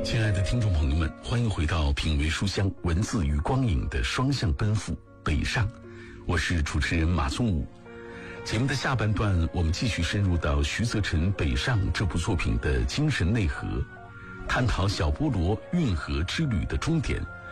亲爱的听众朋友们，欢迎回到品味书香文字与光影的双向奔赴北上，我是主持人马松武。节目的下半段，我们继续深入到徐则臣《北上》这部作品的精神内核，探讨小波罗运河之旅的终点